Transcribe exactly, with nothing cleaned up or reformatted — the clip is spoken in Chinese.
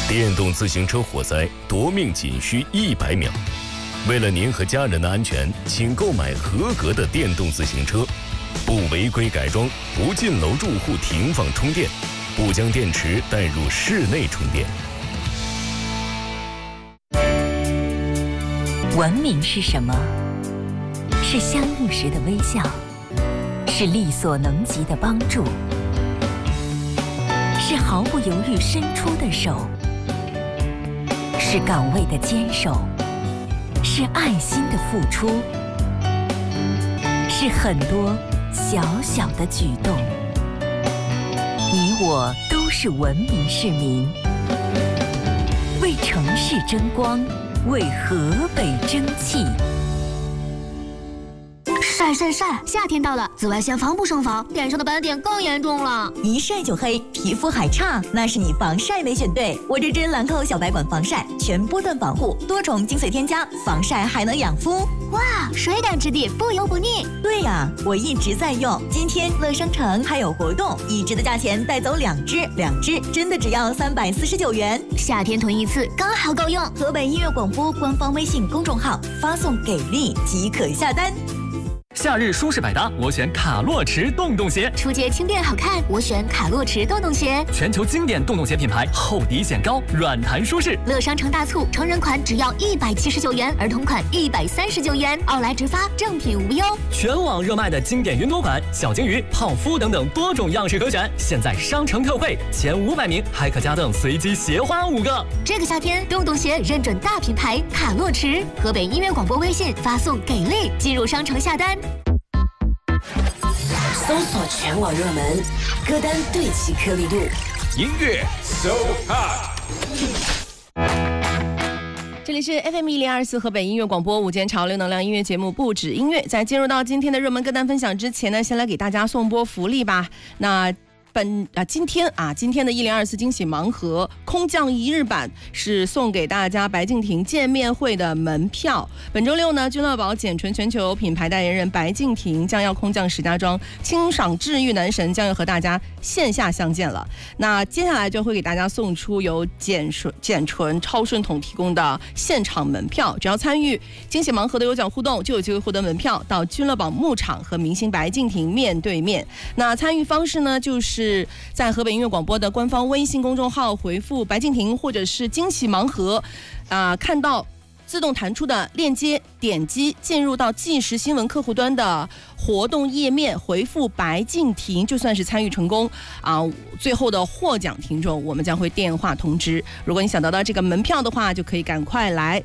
电动自行车火灾夺命仅需一百秒。为了您和家人的安全，请购买合格的电动自行车，不违规改装，不进楼住户停放充电，不将电池带入室内充电。 文明是什么？是相遇时的微笑，是力所能及的帮助，是毫不犹豫伸出的手，是岗位的坚守，是爱心的付出，是很多小小的举动。你我都是文明市民，为城市争光，为河北争气。 晒晒晒！夏天到了，紫外线防不胜防，脸上的斑点更严重了。 一晒就黑，皮肤还差，那是你防晒没选对。我这支兰蔻小白管防晒，全波段防护，多重精髓添加，防晒还能养肤。 哇，水感质地，不油不腻。 对呀，我一直在用。今天乐商城还有活动，一支的价钱带走两支，两支真的只要三百四十九元。 夏天囤一次，刚好够用。 河北音乐广播官方微信公众号发送给力即可下单。 夏日舒适百搭，我选卡洛驰洞洞鞋。 出街轻便好看，我选卡洛驰洞洞鞋。 全球经典洞洞鞋品牌，厚底显高，软弹舒适。 乐商城大促，成人款只要一百七十九元，儿童款一百三十九元，奥莱直发，正品无忧。 全网热卖的经典云朵款、小金鱼、泡芙等等多种样式可选，现在商城特惠，前五百名还可加赠随机鞋花五个。 这个夏天，洞洞鞋认准大品牌卡洛驰，河北音乐广播微信发送给力，进入商城下单。 搜索全网热门歌单，对齐颗粒度， 音乐 so hot。 这里是 F M 一零二四河北音乐广播午间潮流能量音乐节目不止音乐。在进入到今天的热门歌单分享之前呢，先来给大家送波福利吧。那本啊，今天啊，今天的一零二四惊喜盲盒空降一日版是送给大家白敬亭见面会的门票。本周六呢，君乐宝简纯全球品牌代言人白敬亭将要空降石家庄，清爽治愈男神将要和大家线下相见了。那接下来就会给大家送出由简纯简纯超顺统提供的现场门票，只要参与惊喜盲盒的有奖互动，就有机会获得门票到君乐宝牧场和明星白敬亭面对面。那参与方式呢，就是是在河北音乐广播的官方微信公众号回复白敬亭或者是惊喜盲盒，啊、呃，看到自动弹出的链接，点击进入到即时新闻客户端的活动页面，回复白敬亭就算是参与成功啊、呃！最后的获奖听众我们将会电话通知。如果你想得到这个门票的话，就可以赶快来